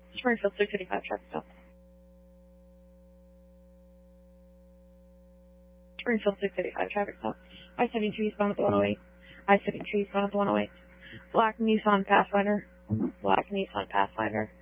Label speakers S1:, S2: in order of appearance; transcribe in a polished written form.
S1: Springfield 685 traffic stop. Springfield 685 traffic stop. I-72 eastbound at the 108. I-72 eastbound at the 108. Black Nissan Pathfinder. Black Nissan Pathfinder.